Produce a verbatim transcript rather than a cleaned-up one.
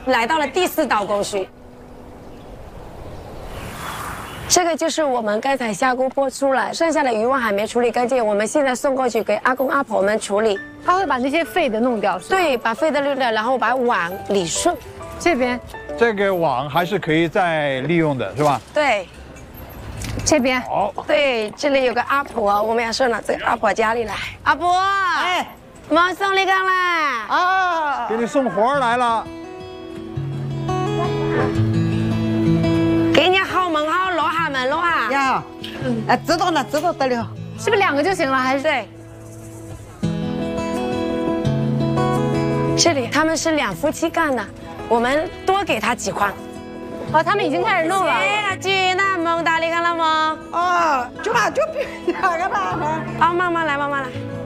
来到了第四道工序。这个就是我们刚才下锅剥出来，剩下的鱼丸还没处理干净，我们现在送过去给阿公阿婆们处理。 他会把那些废的弄掉，是吧？ 对，把废的滤掉，然后把碗理顺。 这边， 这个网还是可以再利用的，是吧？ 对， 这边。 好。 对，这里有个阿婆，我们要送到这个阿婆家里来。阿婆，哎，毛送你干啦！ 啊， 给你送活儿来了。 给你好门好落下门落下。 呀，哎，知道了，知道得了。 是不是两个就行了？还是？ 对。这里他们是两夫妻干的，我们多给他几筐。 哦，他们已经开始弄了。 哎，鸡蛋蒙大，你看了吗？ 哦，就嘛就别那个嘛。 好，妈妈来，妈妈来。